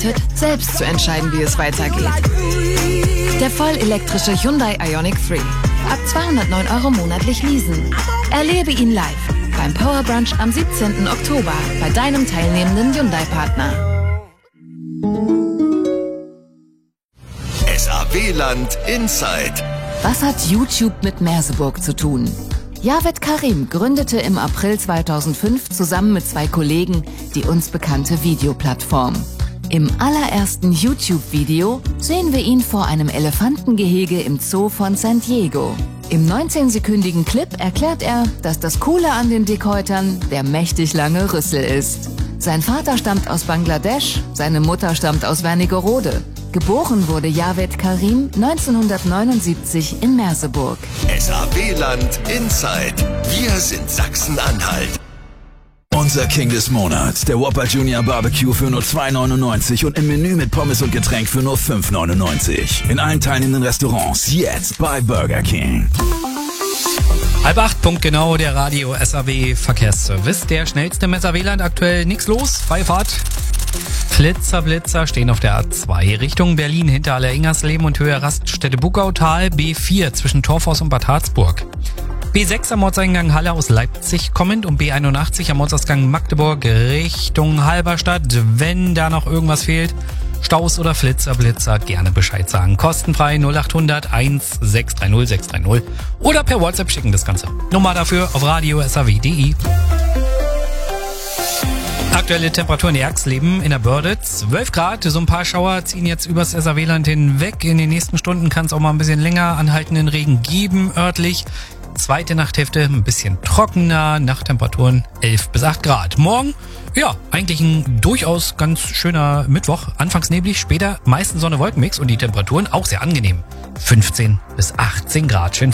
selbst zu entscheiden, wie es weitergeht. Der voll elektrische Hyundai Ioniq 3. Ab 209 € monatlich leasen. Erlebe ihn live beim Power Brunch am 17. Oktober bei deinem teilnehmenden Hyundai-Partner. SAW-Land Inside. Was hat YouTube mit Merseburg zu tun? Javed Karim gründete im April 2005 zusammen mit 2 Kollegen die uns bekannte Videoplattform. Im allerersten YouTube-Video sehen wir ihn vor einem Elefantengehege im Zoo von San Diego. Im 19-sekündigen Clip erklärt er, dass das Coole an den Dickhäutern der mächtig lange Rüssel ist. Sein Vater stammt aus Bangladesch, seine Mutter stammt aus Wernigerode. Geboren wurde Javed Karim 1979 in Merseburg. SAW-Land Inside. Wir sind Sachsen-Anhalt. Unser King des Monats, der Whopper Junior Barbecue für nur 2,99 und im Menü mit Pommes und Getränk für nur 5,99. In allen teilnehmenden Restaurants jetzt bei Burger King. 7:30, punktgenau, der Radio SAW Verkehrsservice. Der schnellste im SAW-Land, aktuell nichts los, freie Fahrt. Blitzer stehen auf der A2 Richtung Berlin hinter Aller-Ingersleben und Höhe Raststätte Buckautal. B4 zwischen Torfhaus und Bad Harzburg. B6 am Ortseingang Halle aus Leipzig kommend und B81 am Ortsausgang Magdeburg Richtung Halberstadt. Wenn da noch irgendwas fehlt, Staus oder Blitzer, gerne Bescheid sagen. Kostenfrei 0800 1630 630 oder per WhatsApp schicken das Ganze. Nummer dafür auf radio.saw.de. Aktuelle Temperaturen in Erxleben in der Börde 12 Grad. So ein paar Schauer ziehen jetzt übers SAW-Land hinweg. In den nächsten Stunden kann es auch mal ein bisschen länger anhaltenden Regen geben örtlich. Zweite Nachthälfte ein bisschen trockener, Nachttemperaturen 11 bis 8 Grad. Morgen, ja, eigentlich ein durchaus ganz schöner Mittwoch. Anfangs neblig, später meistens Sonne-Wolkenmix und die Temperaturen auch sehr angenehm. 15 bis 18 Grad. Schön